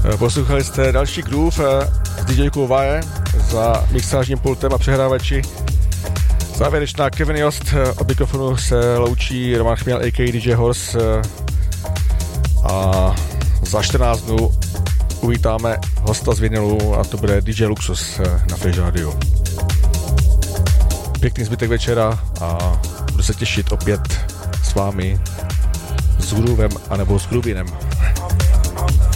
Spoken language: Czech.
Poslouchali jste další groove s DJkou Vaje za mixážním pultem a přehrávači. Závěrečná Kevin Jost, od mikrofonu se loučí Roman Chměl a.k.a. DJ Horse a za 14 dnů uvítáme hosta z Vinylu a to bude DJ Luxus na Fresh Radio. Pěkný zbytek večera a budu se těšit opět s vámi s groovem anebo s groovinem.